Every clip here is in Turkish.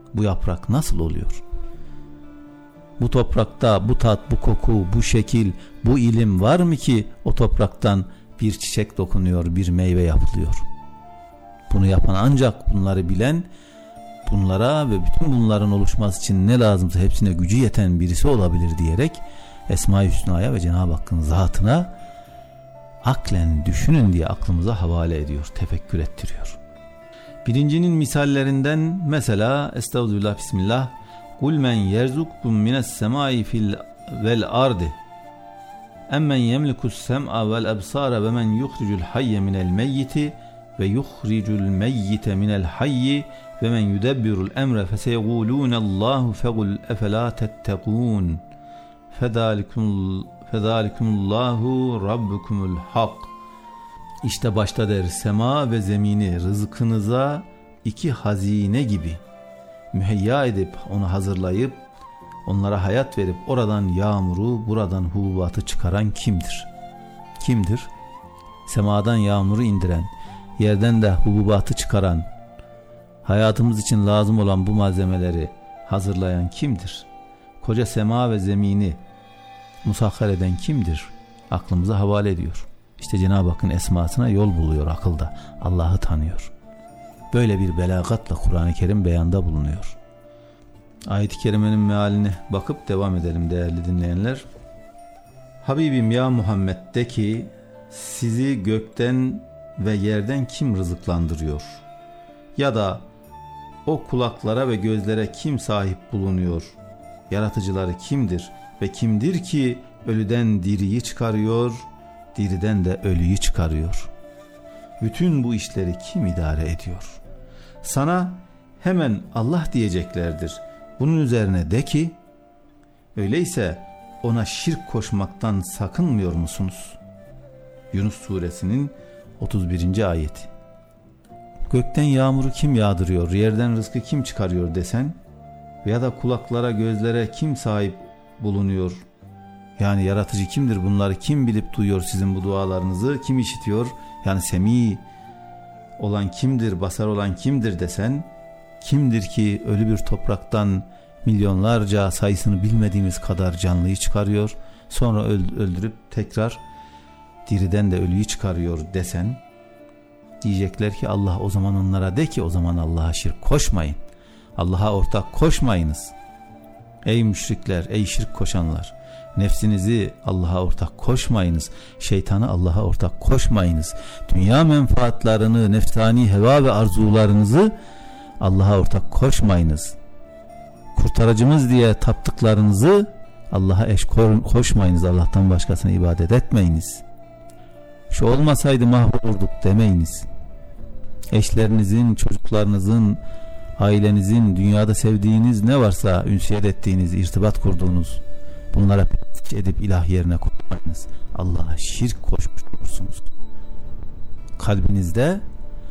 bu yaprak nasıl oluyor? Bu toprakta bu tat, bu koku, bu şekil, bu ilim var mı ki o topraktan bir çiçek dokunuyor, bir meyve yapılıyor? Bunu yapan ancak bunları bilen, bunlara ve bütün bunların oluşması için ne lazımsa hepsine gücü yeten birisi olabilir diyerek Esma-i Hüsna'ya ve Cenab-ı Hakk'ın zatına aklen düşünün diye aklımıza havale ediyor, tefekkür ettiriyor. Birincinin misallerinden mesela Estağfirullah Bismillah Kul men yerzukum mines semai fil vel ardi emmen yemlikus sem'a vel ebsara ve men yuhricul hayye minel meyyiti ve yuhricul meyyite minel hayyi ve men yudebbirul emre feseyegulûnallâhu fegul efelâ tettegûn fedâlikumullahu rabbukumul hak. İşte başta der, sema ve zemini rızkınıza iki hazine gibi müheyya edip onu hazırlayıp onlara hayat verip oradan yağmuru, buradan hububatı çıkaran kimdir? Kimdir? Semadan yağmuru indiren, yerden de hububatı çıkaran, hayatımız için lazım olan bu malzemeleri hazırlayan kimdir? Koca sema ve zemini musahhar eden kimdir? Aklımıza havale ediyor. İşte Cenab-ı Hakk'ın esmasına yol buluyor akılda. Allah'ı tanıyor. Böyle bir belagatla Kur'an-ı Kerim beyanda bulunuyor. Ayet-i Kerime'nin mealine bakıp devam edelim değerli dinleyenler. Habibim ya Muhammed de ki sizi gökten ve yerden kim rızıklandırıyor? Ya da o kulaklara ve gözlere kim sahip bulunuyor? Yaratıcıları kimdir? Ve kimdir ki ölüden diriyi çıkarıyor, diriden de ölüyü çıkarıyor? Bütün bu işleri kim idare ediyor? Sana hemen Allah diyeceklerdir. Bunun üzerine de ki, öyleyse ona şirk koşmaktan sakınmıyor musunuz? Yunus suresinin 31. ayeti. Gökten yağmuru kim yağdırıyor, yerden rızkı kim çıkarıyor desen, veya da kulaklara, gözlere kim sahip bulunuyor? Yani yaratıcı kimdir, bunları kim bilip duyuyor sizin bu dualarınızı, kim işitiyor? Yani semi olan kimdir, basar olan kimdir desen, kimdir ki ölü bir topraktan milyonlarca sayısını bilmediğimiz kadar canlıyı çıkarıyor, sonra öldürüp tekrar diriden de ölüyü çıkarıyor desen, diyecekler ki Allah. O zaman onlara de ki o zaman Allah'a şirk koşmayın, Allah'a ortak koşmayınız. Ey müşrikler, ey şirk koşanlar, nefsinizi Allah'a ortak koşmayınız, şeytanı Allah'a ortak koşmayınız, dünya menfaatlarını, nefsani heva ve arzularınızı Allah'a ortak koşmayınız, kurtarıcımız diye taptıklarınızı Allah'a eş koşmayınız, Allah'tan başkasına ibadet etmeyiniz. Şu olmasaydı mahvolurduk demeyiniz. Eşlerinizin, çocuklarınızın, ailenizin, dünyada sevdiğiniz ne varsa ünsiyet ettiğiniz, irtibat kurduğunuz, bunlara edip ilah yerine koymayınız. Allah'a şirk koşmuş olursunuz. Kalbinizde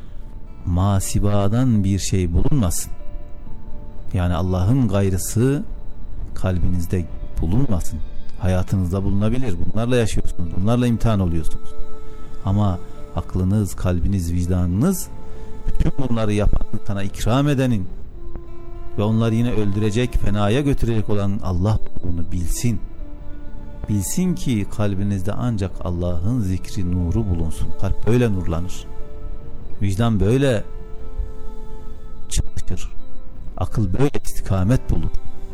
masibadan bir şey bulunmasın. Yani Allah'ın gayrısı kalbinizde bulunmasın. Hayatınızda bulunabilir. Bunlarla yaşıyorsunuz. Bunlarla imtihan oluyorsunuz. Ama aklınız, kalbiniz, vicdanınız bütün bunları yapan, sana ikram edenin ve onları yine öldürecek, fenaya götürecek olan Allah bunu bilsin. Bilsin ki kalbinizde ancak Allah'ın zikri nuru bulunsun. Kalp böyle nurlanır. Vicdan böyle çalışır. Akıl böyle istikamet bulur.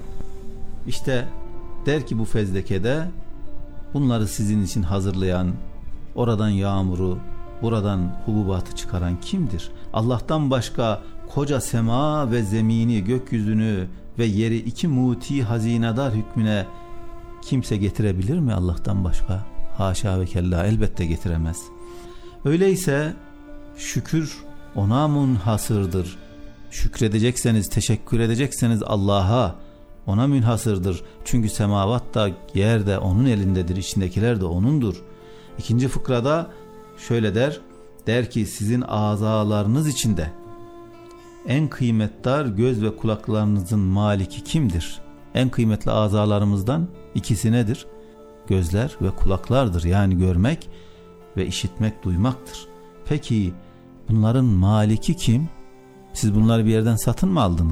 İşte der ki bu fezlekede, bunları sizin için hazırlayan, oradan yağmuru, buradan hububatı çıkaran kimdir? Allah'tan başka koca sema ve zemini, gökyüzünü ve yeri iki muti hazinedar hükmüne kimse getirebilir mi Allah'tan başka? Haşa ve kella, elbette getiremez. Öyleyse şükür ona münhasırdır. Şükredecekseniz, teşekkür edecekseniz Allah'a, ona münhasırdır. Çünkü semavat da yer de onun elindedir, içindekiler de onundur. İkinci fıkrada şöyle der ki sizin azalarınız içinde en kıymetdar göz ve kulaklarınızın maliki kimdir? En kıymetli azalarımızdan ikisi nedir? Gözler ve kulaklardır. Yani görmek ve işitmek, duymaktır. Peki bunların maliki kim? Siz bunları bir yerden satın mı aldınız?